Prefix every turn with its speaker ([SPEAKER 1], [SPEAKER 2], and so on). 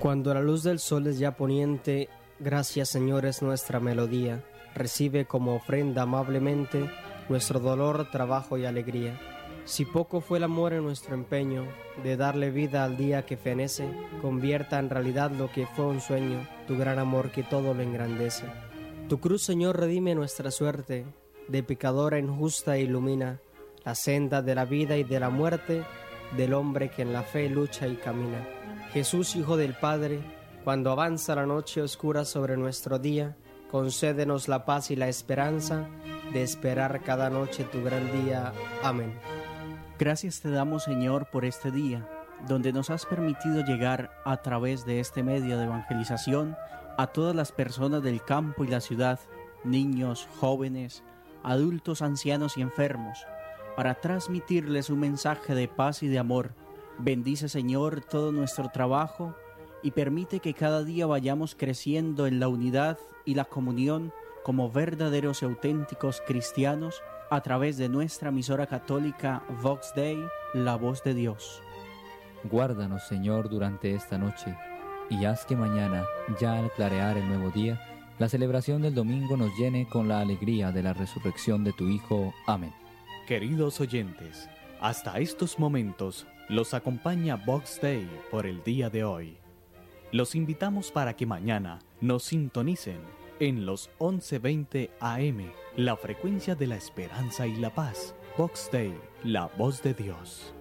[SPEAKER 1] Cuando la luz del sol es ya poniente, gracias Señor es nuestra melodía. Recibe como ofrenda amablemente nuestro dolor, trabajo y alegría. Si poco fue el amor en nuestro empeño de darle vida al día que fenece, convierta en realidad lo que fue un sueño, tu gran amor que todo lo engrandece. Tu cruz, Señor, redime nuestra suerte, de pecadora injusta ilumina la senda de la vida y de la muerte del hombre que en la fe lucha y camina. Jesús, Hijo del Padre, cuando avanza la noche oscura sobre nuestro día, concédenos la paz y la esperanza de esperar cada noche tu gran día. Amén.
[SPEAKER 2] Gracias te damos, Señor, por este día, donde nos has permitido llegar a través de este medio de evangelización a todas las personas del campo y la ciudad, niños, jóvenes, adultos, ancianos y enfermos, para transmitirles un mensaje de paz y de amor. Bendice, Señor, todo nuestro trabajo y permite que cada día vayamos creciendo en la unidad y la comunión como verdaderos y auténticos cristianos a través de nuestra emisora católica Vox Dei, la voz de Dios.
[SPEAKER 3] Guárdanos, Señor, durante esta noche y haz que mañana, ya al clarear el nuevo día, la celebración del domingo nos llene con la alegría de la resurrección de tu Hijo. Amén.
[SPEAKER 4] Queridos oyentes, hasta estos momentos los acompaña Vox Dei por el día de hoy. Los invitamos para que mañana nos sintonicen en los 11:20 AM, la frecuencia de la esperanza y la paz. Vox Dei, la voz de Dios.